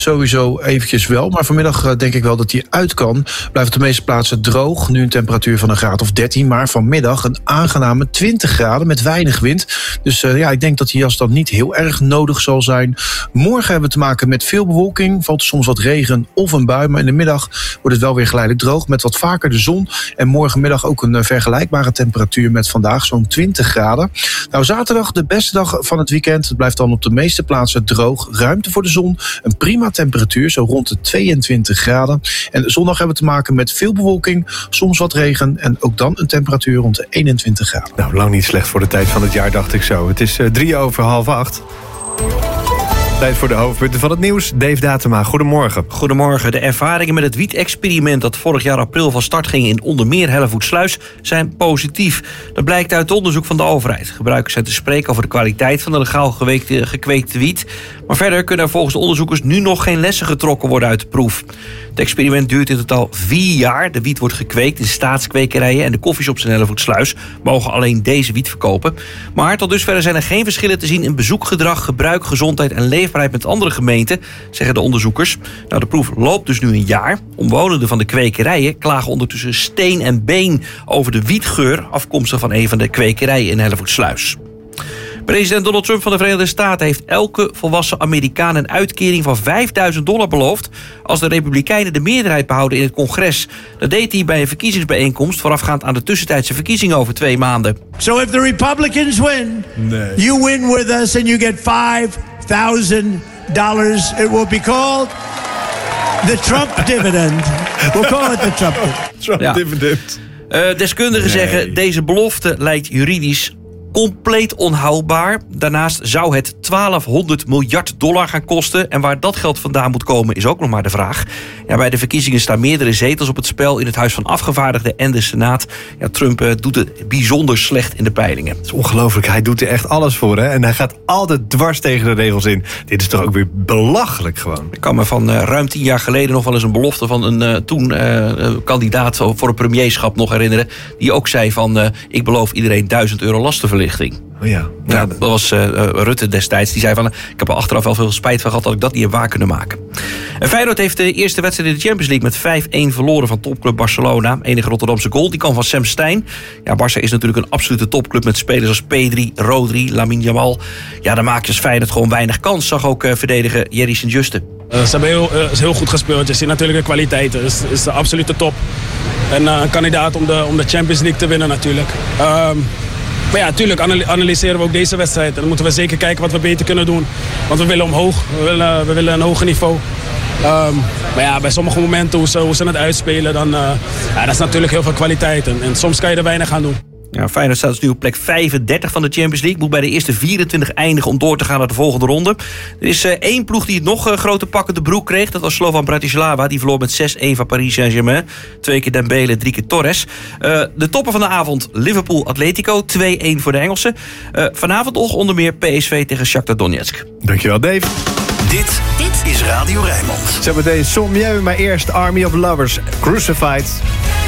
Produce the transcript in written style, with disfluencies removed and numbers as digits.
Sowieso eventjes wel, maar vanmiddag denk ik wel dat die uit kan. Blijft op de meeste plaatsen droog. Nu een temperatuur van een graad of 13, maar vanmiddag een aangename 20 graden met weinig wind. Dus ik denk dat die jas dan niet heel erg nodig zal zijn. Morgen hebben we te maken met veel bewolking. Valt er soms wat regen of een bui, maar in de middag wordt het wel weer geleidelijk droog met wat vaker de zon. En morgenmiddag ook een vergelijkbare temperatuur met vandaag, zo'n 20 graden. Nou, zaterdag de beste dag van het weekend. Het blijft dan op de meeste plaatsen droog. Ruimte voor de zon, een prima temperatuur, zo rond de 22 graden. En zondag hebben we te maken met veel bewolking, soms wat regen en ook dan een temperatuur rond de 21 graden. Nou, lang niet slecht voor de tijd van het jaar, dacht ik zo. Het is 7:03. Tijd voor de hoofdpunten van het nieuws. Dave Datema, goedemorgen. Goedemorgen. De ervaringen met het wiet-experiment dat vorig jaar april van start ging in onder meer Hellevoetsluis zijn positief. Dat blijkt uit het onderzoek van de overheid. Gebruikers zijn te spreken over de kwaliteit van de legaal gekweekte wiet. Maar verder kunnen er volgens de onderzoekers nu nog geen lessen getrokken worden uit de proef. Het experiment duurt in totaal 4 jaar. De wiet wordt gekweekt in staatskwekerijen en de koffieshops in Hellevoetsluis mogen alleen deze wiet verkopen. Maar tot dusver zijn er geen verschillen te zien in bezoekgedrag, gebruik, gezondheid en leefbaarheid met andere gemeenten, zeggen de onderzoekers. Nou, de proef loopt dus nu een jaar. Omwonenden van de kwekerijen klagen ondertussen steen en been over de wietgeur afkomstig van een van de kwekerijen in Hellevoetsluis. President Donald Trump van de Verenigde Staten heeft elke volwassen Amerikaan een uitkering van $5.000 beloofd als de Republikeinen de meerderheid behouden in het congres. Dat deed hij bij een verkiezingsbijeenkomst voorafgaand aan de tussentijdse verkiezingen over 2 maanden. So if the Republicans win, you win with us and you get $5,000. It will be called the Trump dividend. We'll call it the Trump dividend. Deskundigen zeggen deze belofte lijkt juridisch compleet onhoudbaar. Daarnaast zou het $1.200 miljard gaan kosten. En waar dat geld vandaan moet komen is ook nog maar de vraag. Ja, bij de verkiezingen staan meerdere zetels op het spel in het Huis van Afgevaardigden en de Senaat. Ja, Trump doet het bijzonder slecht in de peilingen. Het is ongelooflijk. Hij doet er echt alles voor. Hè? En hij gaat altijd dwars tegen de regels in. Dit is toch ook weer belachelijk gewoon. Ik kan me van ruim 10 jaar geleden nog wel eens een belofte van een toen kandidaat voor een premierschap nog herinneren. Die ook zei van ik beloof iedereen €1.000 lastenverlichting. Oh ja. Ja, dat was Rutte destijds. Die zei van, ik heb er achteraf wel veel spijt van gehad dat ik dat niet heb waar kunnen maken. En Feyenoord heeft de eerste wedstrijd in de Champions League met 5-1 verloren van topclub Barcelona. Enige Rotterdamse goal, die kwam van Sam Stein. Ja, Barça is natuurlijk een absolute topclub met spelers als Pedri, Rodri, Lamine Yamal. Ja, dan maak je als Feyenoord gewoon weinig kans, zag ook verdediger Jerry Sint-Juste. Ze hebben heel goed gespeeld. Je ziet natuurlijk de kwaliteiten. Het is de absolute top. En een kandidaat om de Champions League te winnen natuurlijk. Maar ja, natuurlijk analyseren we ook deze wedstrijd. En dan moeten we zeker kijken wat we beter kunnen doen. Want we willen omhoog. We willen een hoger niveau. Maar ja, bij sommige momenten hoe ze het uitspelen, dan dat is natuurlijk heel veel kwaliteit. En soms kan je er weinig aan doen. Ja, Feyenoord staat dus nu op plek 35 van de Champions League. Moet bij de eerste 24 eindigen om door te gaan naar de volgende ronde. Er is 1 ploeg die het nog grote pakken de broek kreeg. Dat was Slovan Bratislava. Die verloor met 6-1 van Paris Saint-Germain. 2 keer Dembele, 3 keer Torres. De toppen van de avond Liverpool Atletico. 2-1 voor de Engelsen. Vanavond nog onder meer PSV tegen Shakhtar Donetsk. Dankjewel, Dave. Dit is Radio Rijnmond. Zometeen Sommieu, maar eerst Army of Lovers, Crucified.